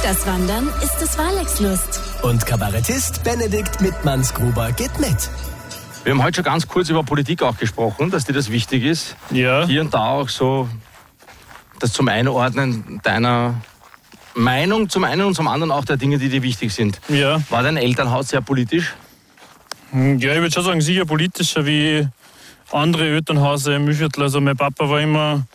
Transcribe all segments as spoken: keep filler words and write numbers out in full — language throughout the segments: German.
Das Wandern ist des Walex Lust. Und Kabarettist Benedikt Mittmannsgruber geht mit. Wir haben heute schon ganz kurz über Politik auch gesprochen, dass dir das wichtig ist. Ja. Hier und da auch so das zum Einordnen deiner Meinung zum einen und zum anderen auch der Dinge, die dir wichtig sind. Ja. War dein Elternhaus sehr politisch? Ja, ich würde schon sagen, sicher politischer wie andere Elternhäuser im Mühlviertel. Also mein Papa war immer,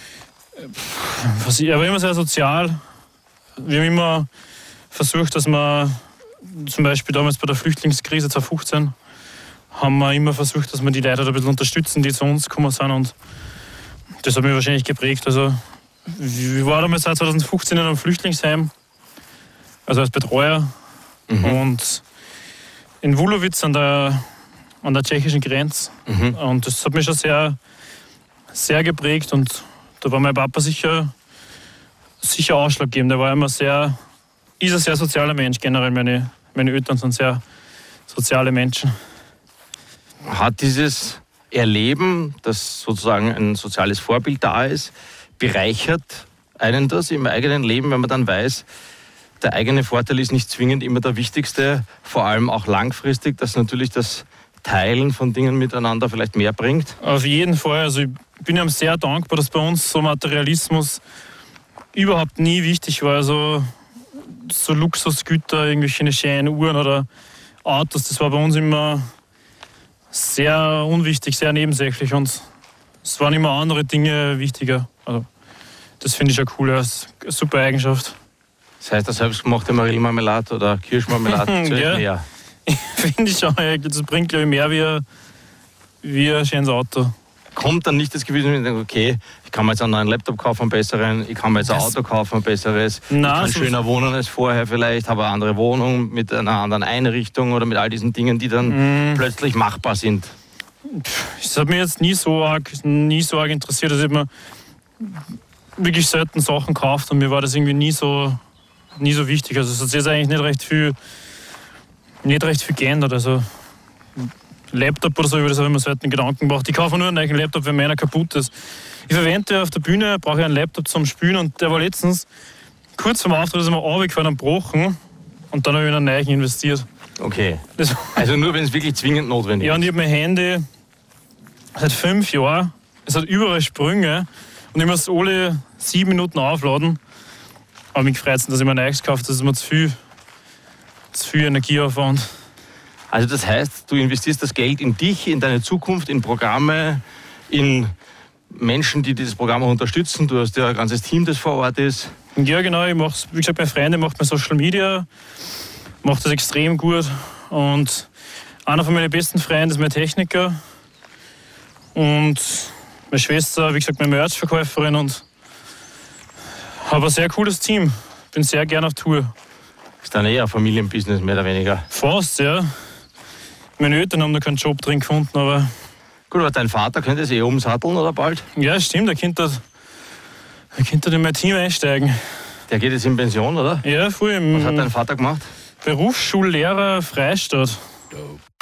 er war immer sehr sozial. Wir haben immer versucht, dass wir zum Beispiel damals bei der Flüchtlingskrise zwanzig fünfzehn haben wir immer versucht, dass wir die Leute ein bisschen unterstützen, die zu uns gekommen sind, und das hat mich wahrscheinlich geprägt. Also ich war damals seit zwanzig fünfzehn in einem Flüchtlingsheim, also als Betreuer, mhm. und in Wulowitz an der, an der tschechischen Grenze. Mhm. Und das hat mich schon sehr, sehr geprägt, und da war mein Papa sicher, sicher ausschlaggebend. Der war immer sehr, ist ein sehr sozialer Mensch generell. Meine, meine Eltern sind sehr soziale Menschen. Hat dieses Erleben, dass sozusagen ein soziales Vorbild da ist, bereichert einen das im eigenen Leben, wenn man dann weiß, der eigene Vorteil ist nicht zwingend immer der wichtigste, vor allem auch langfristig, dass natürlich das Teilen von Dingen miteinander vielleicht mehr bringt? Auf jeden Fall. Also ich bin ihm sehr dankbar, dass bei uns so Materialismus überhaupt nie wichtig war. Also so Luxusgüter, irgendwelche schönen Uhren oder Autos, das war bei uns immer sehr unwichtig, sehr nebensächlich, und es waren immer andere Dinge wichtiger. Also das finde ich ja cool, das ist eine super Eigenschaft. Das heißt, eine selbstgemachte Marillenmarmelade oder Kirschmarmelade zählt ja. mehr? Finde ich schon, das bringt, glaube ich, mehr wie ein, wie ein schönes Auto. Kommt dann nicht das Gefühl, dass ich denke, okay, ich kann mir jetzt einen neuen Laptop kaufen, einen besseren, ich kann mir jetzt ein Auto kaufen, ein besseres, Nein, ich kann schöner wohnen als vorher vielleicht, habe eine andere Wohnung mit einer anderen Einrichtung oder mit all diesen Dingen, die dann mm. plötzlich machbar sind? Das hat mich jetzt nie so arg, nie so arg interessiert. Also ich habe mir wirklich selten Sachen gekauft, und mir war das irgendwie nie so, nie so wichtig. Also es hat sich jetzt eigentlich nicht recht viel, nicht recht viel geändert. Also Laptop oder so, über das habe ich mir selten Gedanken gemacht. Ich kaufe nur einen neuen Laptop, wenn meiner kaputt ist. Ich verwende auf der Bühne, brauche ich einen Laptop zum Spielen, und der war letztens kurz vor dem Auftritt, ist mir runtergefallen und gebrochen, und dann habe ich in einen neuen investiert. Okay, das also nur wenn es wirklich zwingend notwendig ist. Ja, und ich habe mein Handy seit fünf Jahren, es hat überall Sprünge, und ich muss es alle sieben Minuten aufladen. Aber mich gefreut, dass ich mir ein neues gekauft habe, das ist mir zu viel, zu viel Energieaufwand. Also das heißt, du investierst das Geld in dich, in deine Zukunft, in Programme, in Menschen, die dieses Programm auch unterstützen. Du hast ja ein ganzes Team, das vor Ort ist. Ja, genau. Ich mache, wie gesagt, meine Freunde machen mein Social Media, macht das extrem gut. Und einer von meinen besten Freunden ist mein Techniker. Und meine Schwester, wie gesagt, meine Merch-Verkäuferin. Und habe ein sehr cooles Team. Bin sehr gerne auf Tour. Ist dann eher ein Familienbusiness, mehr oder weniger? Fast, ja. Meine Eltern haben da keinen Job drin gefunden, aber... Gut, aber dein Vater könnte es eh umsatteln, oder bald? Ja, stimmt, er könnte, er könnte in mein Team einsteigen. Der geht jetzt in Pension, oder? Ja, früh im... Was hat dein Vater gemacht? Berufsschullehrer Freistadt.